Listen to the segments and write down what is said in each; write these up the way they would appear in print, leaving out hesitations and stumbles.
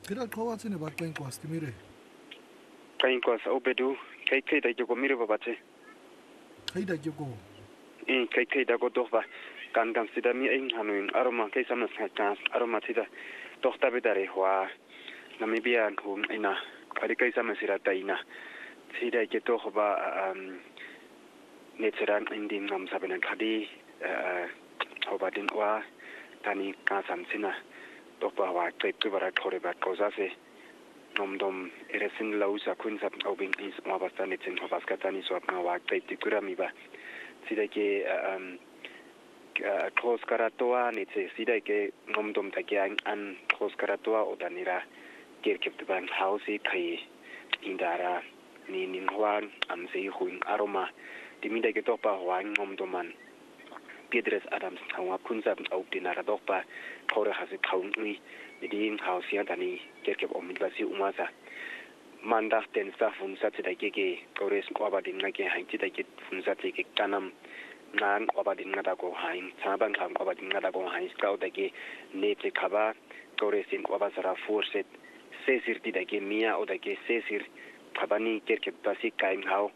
Kira kawace ne bakwen kwas timire. Kain kwas obedu kai da jogo mire babace. Kai da jogo. Kai da go dohba kan sida mi ein hanuin aroma kai samas kan aroma tida dohta bedare wa Namibia hum ina kai samas ira taina. Sida ke dohba netseran indin nam sabenan kadi obadin wa tani ka samsina dohba wa kai kubara thore ba kozase nomdom eresin lausa kunsa obin is mabastani tin hobaskatani so wa kai tikurami ba sida ke close karatoa nitse sida ke nomdom tagian an close karatoa odanira gerkep ban house kai indara ni ninhwan amse huin aroma dimida ke topa hwan nomdoman Pedres Adams hawa kunsa obdinara dopa thore hase kaunni midin house ya dani gerkep omidbasi umasa manda ten staff unsa tsidake kores kwabadin ngake haiti dake funsa tike kanam nan kwabadin ngada go hain saban kam kwabadin ngada go hain scout dake nete khaba koresin kwabasara forset sesir dake mia o dake sesir khabani kerke basi kain hau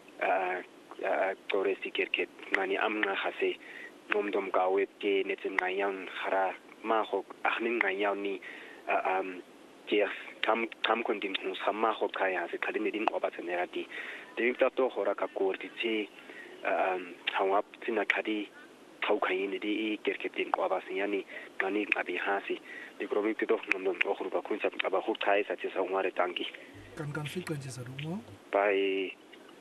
koresi kerke mani amna khase nomdom gawet ke netin ngayang khara ma hok ahnin ngayang ni yes kam kondin sama ho kaya se kadini din obatsenerati direkta to hora ka korti ti hawap tina kadi kau kaini di kerketin obasenyani kani abi hasi de gromi to nomdom okhru ba kunsa aba hu kai sa ti sa ngare tanki Kan frequencies adumo. bai